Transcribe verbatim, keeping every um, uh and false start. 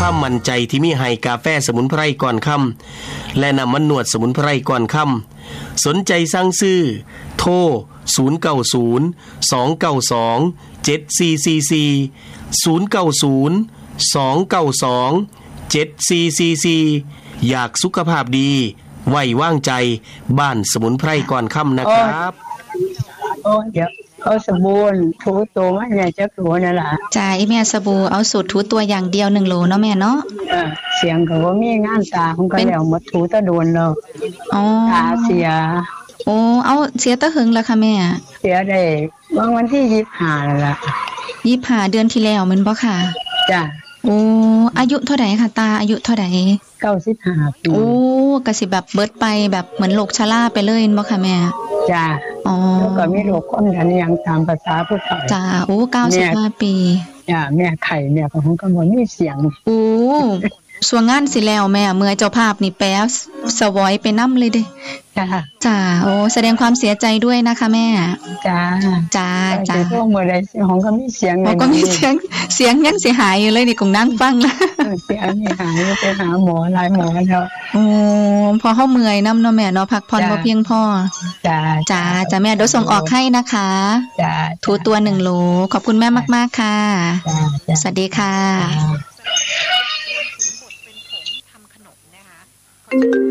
ความมั่นใจที่มีให้กาแฟสมุนไพรก่อนค่ำและน้ำมันนวดสมุนไพรก่อนค่ำสนใจสั่งซื้อโทรศูนย์ เก้า ศูนย์ สอง เก้า สอง เจ็ด สี่ สี่ สี่ ศูนย์ เก้า ศูนย์ สอง เก้า สอง เจ็ด สี่ สี่ สี่อยากสุขภาพดีไว้วางใจบ้านสมุนไพรก่อนค่ำนะครับโอ้เดี๋ยวเอาสบู่ถูตัวมันใหญ่จักโหลนั่นล่ะจ้าอีแม่สบู่เอาสูตรถูตัวอย่างเดียวหนึ่งโหลเนาะแม่เนาะเออเสียงก็บ่มีงานตาผมก็แล้วหมดถูตะโดนแล้วอ๋อตาเสียโอ้เอาเสียตะหึงแล้วค่ะแม่เสียได้วันที่ยี่สิบห้านั่นล่ะยี่สิบห้าเดือนที่แล้วแม่นบ่ค่ะจ้ะโอ้อายุเท่าใดค่ะตาอายุเท่าใดเก้าสิบห้าปีโอ้ก็สิแบบเบิดไปแบบเหมือนโรคชราไปเลยบ่ค่ะแม่จ้ะอ๋อแล้วก็มีโรคความดันอย่างตามภาษาผู้เฒ่าจ้ะโอ้เก้าสิบห้าปีจ้ะแม่ไข้แม่ก็คงก็บ่มีเสียงโอ้ส่วนงานสิแล้วแม่เมื่อเจ้าภาพนี่แป๊สวอยไปนำเลยเด้จ้ะจ้ะโอ้แสดงความเสียใจด้วยนะคะแม่จ้ะจ้ะจ้ะพวกมื้อใดของก็มีเสียงเลยก็มีเสียงเสียงยังสิหายอยู่เลยนี่คงนั่งฟังแล้วเสียงนี่หายไปหาหมอหลายหมอแล้วโอ้พอเฮาเมื่อยนำเนาะแม่เนาะพักผ่อนบ่เพียงพอจ้ะจ้ะจ้ะแม่เดี๋ยวส่งออกให้นะคะจ้ะถูตัวหนึ่งโหลขอบคุณแม่มากๆค่ะจ้ะสวัสดีค่ะ